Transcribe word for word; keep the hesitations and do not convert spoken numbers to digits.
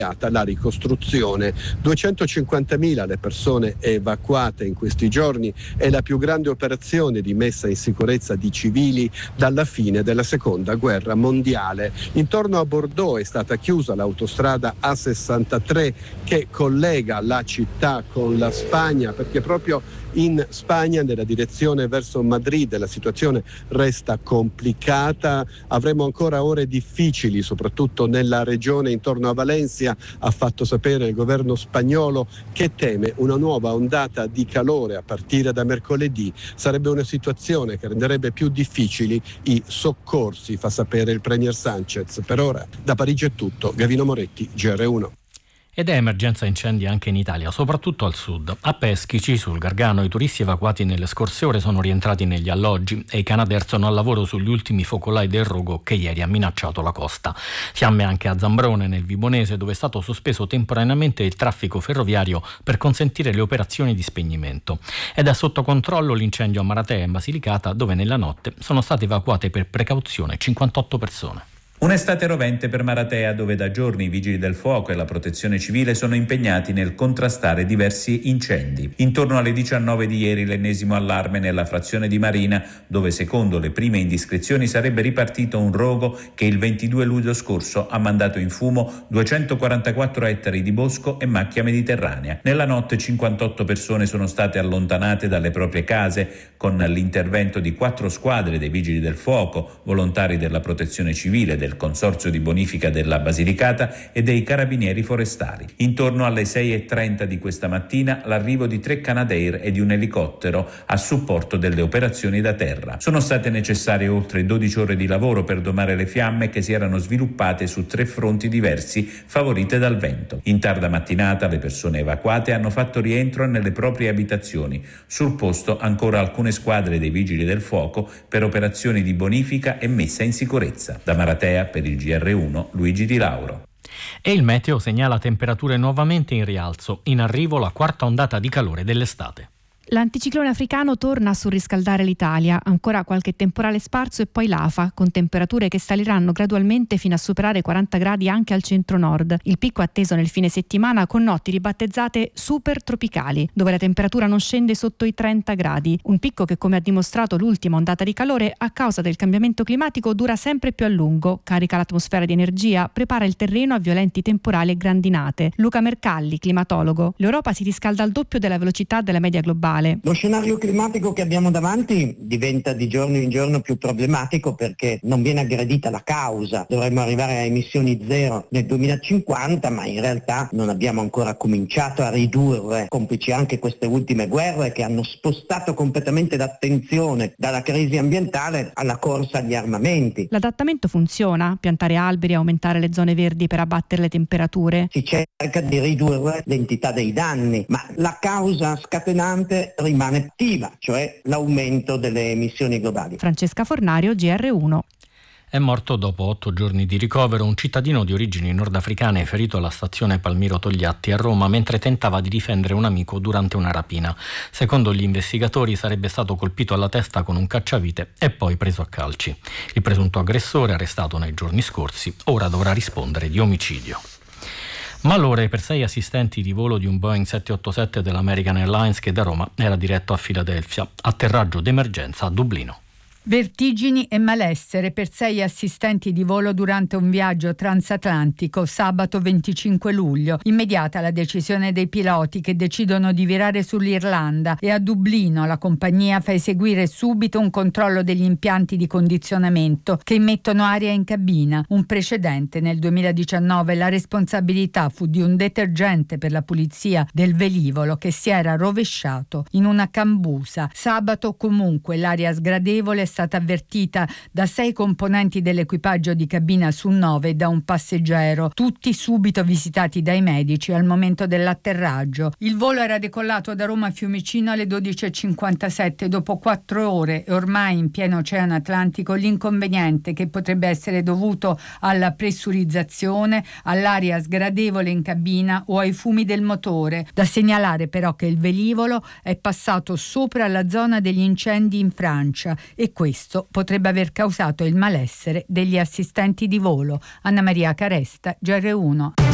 la ricostruzione. duecentocinquantamila le persone evacuate in questi giorni, è la più grande operazione di messa in sicurezza di civili dalla fine della seconda guerra mondiale. Intorno a Bordeaux è stata chiusa l'autostrada A sessantatré che collega la città con la Spagna, perché proprio in Spagna, nella direzione verso Madrid, la situazione resta complicata. Avremo ancora ore difficili, soprattutto nella regione intorno a Valencia. Ha fatto sapere il governo spagnolo che teme una nuova ondata di calore a partire da mercoledì. Sarebbe una situazione che renderebbe più difficili i soccorsi, fa sapere il premier Sánchez. Per ora da Parigi è tutto. Gavino Moretti, G R uno. Ed è emergenza incendi anche in Italia, soprattutto al sud. A Peschici, sul Gargano, i turisti evacuati nelle scorse ore sono rientrati negli alloggi e i Canadair sono al lavoro sugli ultimi focolai del rogo che ieri ha minacciato la costa. Fiamme anche a Zambrone, nel Vibonese, dove è stato sospeso temporaneamente il traffico ferroviario per consentire le operazioni di spegnimento. Ed è sotto controllo l'incendio a Maratea, in Basilicata, dove nella notte sono state evacuate per precauzione cinquantotto persone. Un'estate rovente per Maratea, dove da giorni i vigili del fuoco e la protezione civile sono impegnati nel contrastare diversi incendi. Intorno alle diciannove di ieri l'ennesimo allarme nella frazione di Marina, dove secondo le prime indiscrezioni sarebbe ripartito un rogo che il ventidue luglio scorso ha mandato in fumo duecentoquarantaquattro ettari di bosco e macchia mediterranea. Nella notte cinquantotto persone sono state allontanate dalle proprie case con l'intervento di quattro squadre dei vigili del fuoco, volontari della protezione civile, del Consorzio di Bonifica della Basilicata e dei Carabinieri Forestali. Intorno alle sei e trenta di questa mattina l'arrivo di tre Canadair e di un elicottero a supporto delle operazioni da terra. Sono state necessarie oltre dodici ore di lavoro per domare le fiamme che si erano sviluppate su tre fronti diversi, favorite dal vento. In tarda mattinata le persone evacuate hanno fatto rientro nelle proprie abitazioni. Sul posto ancora alcune squadre dei Vigili del Fuoco per operazioni di bonifica e messa in sicurezza. Da Maratea per il G R uno, Luigi Di Lauro. E il meteo segnala temperature nuovamente in rialzo, in arrivo la quarta ondata di calore dell'estate. L'anticiclone africano torna a surriscaldare l'Italia, ancora qualche temporale sparso e poi l'afa, con temperature che saliranno gradualmente fino a superare quaranta gradi anche al centro-nord. Il picco atteso nel fine settimana con notti ribattezzate super tropicali, dove la temperatura non scende sotto i trenta gradi. Un picco che, come ha dimostrato l'ultima ondata di calore, a causa del cambiamento climatico dura sempre più a lungo, carica l'atmosfera di energia, prepara il terreno a violenti temporali e grandinate. Luca Mercalli, climatologo: l'Europa si riscalda al doppio della velocità della media globale. Lo scenario climatico che abbiamo davanti diventa di giorno in giorno più problematico perché non viene aggredita la causa. Dovremmo arrivare a emissioni zero nel duemilacinquanta, ma in realtà non abbiamo ancora cominciato a ridurre, complici anche queste ultime guerre che hanno spostato completamente l'attenzione dalla crisi ambientale alla corsa agli armamenti. L'adattamento funziona? Piantare alberi e aumentare le zone verdi per abbattere le temperature? Si cerca di ridurre l'entità dei danni, ma la causa scatenante rimane attiva, cioè l'aumento delle emissioni globali. Francesca Fornario, G R uno. È morto dopo otto giorni di ricovero un cittadino di origini nordafricane ferito alla stazione Palmiro Togliatti a Roma mentre tentava di difendere un amico durante una rapina. Secondo gli investigatori sarebbe stato colpito alla testa con un cacciavite e poi preso a calci. Il presunto aggressore, arrestato nei giorni scorsi, ora dovrà rispondere di omicidio. Malore per sei assistenti di volo di un Boeing sette otto sette dell'American Airlines che da Roma era diretto a Filadelfia. Atterraggio d'emergenza a Dublino. Vertigini e malessere per sei assistenti di volo durante un viaggio transatlantico sabato venticinque luglio. Immediata la decisione dei piloti che decidono di virare sull'Irlanda e a Dublino la compagnia fa eseguire subito un controllo degli impianti di condizionamento che immettono aria in cabina. Un precedente nel duemiladiciannove, la responsabilità fu di un detergente per la pulizia del velivolo che si era rovesciato in una cambusa. Sabato comunque l'aria sgradevole è stata avvertita da sei componenti dell'equipaggio di cabina su nove e da un passeggero, tutti subito visitati dai medici al momento dell'atterraggio. Il volo era decollato da Roma a Fiumicino alle dodici e cinquantasette. Dopo quattro ore e ormai in pieno oceano Atlantico, l'inconveniente che potrebbe essere dovuto alla pressurizzazione, all'aria sgradevole in cabina o ai fumi del motore. Da segnalare però che il velivolo è passato sopra la zona degli incendi in Francia e questo potrebbe aver causato il malessere degli assistenti di volo. Anna Maria Caresta, G R uno.